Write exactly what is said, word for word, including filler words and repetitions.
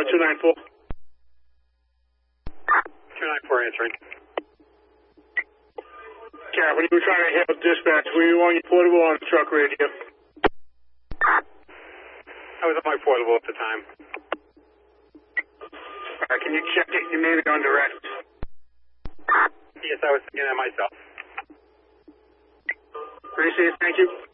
two nine four. two nine four answering. Cap, when you were trying to hail dispatch, were you on your portable or on the truck radio? I was on my portable at the time. Alright, can you check it? You may be on direct. Yes, I was thinking that myself. Appreciate it, thank you.